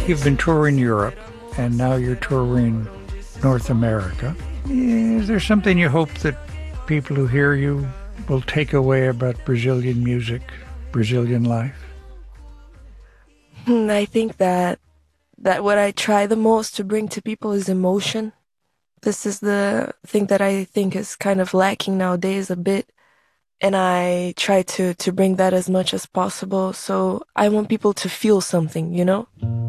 You've been touring Europe, and now you're touring North America. Is there something you hope that people who hear you will take away about Brazilian music, Brazilian life? I think that what I try the most to bring to people is emotion. This is the thing that I think is kind of lacking nowadays a bit, and I try to bring that as much as possible. So I want people to feel something, you know?